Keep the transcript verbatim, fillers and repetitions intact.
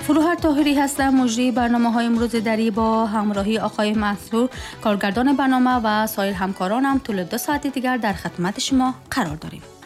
فروهر طاهری هستم، مجری برنامه های امروز دری با همراهی آقای منصور کارگردان برنامه و سایر همکارانم طول دو ساعت دیگر در خدمت شما قرار داریم.